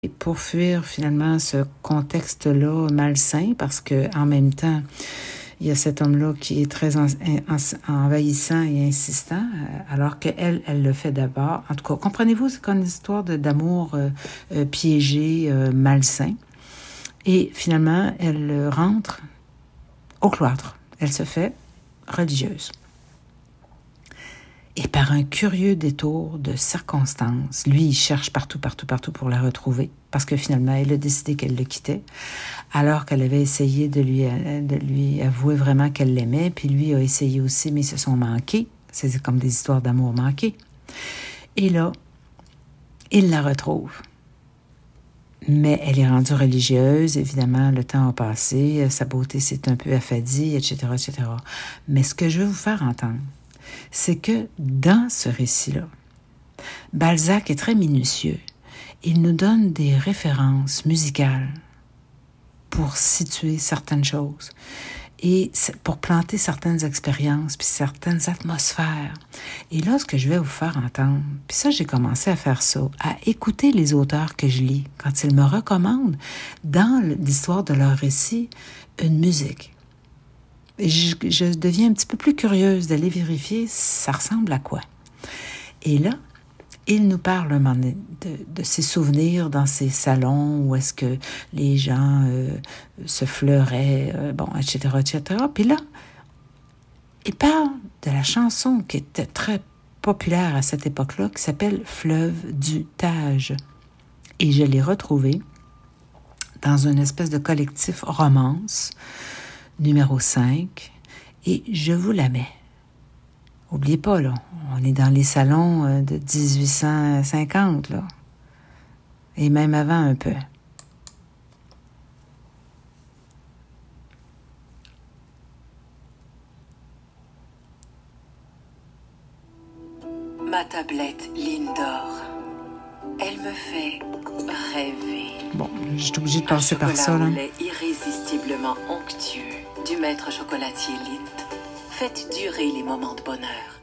pour fuir finalement ce contexte-là malsain, parce que en même temps, il y a cet homme-là qui est très envahissant et insistant, alors qu'elle, elle le fait d'abord. En tout cas, comprenez-vous, c'est comme une histoire d'amour piégé, malsain. Et finalement, elle rentre au cloître. Elle se fait religieuse. Et par un curieux détour de circonstances, lui, il cherche partout pour la retrouver, parce que finalement, elle a décidé qu'elle le quittait, alors qu'elle avait essayé de lui avouer vraiment qu'elle l'aimait, puis lui a essayé aussi, mais ils se sont manqués. C'est comme des histoires d'amour manquées. Et là, il la retrouve. Mais elle est rendue religieuse, évidemment, le temps a passé, sa beauté s'est un peu affadie, etc., etc. Mais ce que je veux vous faire entendre, c'est que dans ce récit-là, Balzac est très minutieux. Il nous donne des références musicales pour situer certaines choses et pour planter certaines expériences puis certaines atmosphères. Et là, ce que je vais vous faire entendre, puis ça, j'ai commencé à faire ça, à écouter les auteurs que je lis quand ils me recommandent, dans l'histoire de leur récit, une musique. Je deviens un petit peu plus curieuse d'aller vérifier ça ressemble à quoi. Et là, il nous parle de ses souvenirs dans ses salons où est-ce que les gens se fleuraient, etc., etc. Puis là, il parle de la chanson qui était très populaire à cette époque-là, qui s'appelle « Fleuve du Tage ». Et je l'ai retrouvée dans une espèce de collectif romance, numéro 5, et je vous la mets. N'oubliez pas, là, on est dans les salons de 1850, là, et même avant un peu. Ma tablette Lindor, elle me fait rêver. Bon, j'étais obligée de passer par ça, là. Un chocolat au lait irrésistiblement onctueux du maître chocolatier Lindt. Faites durer les moments de bonheur.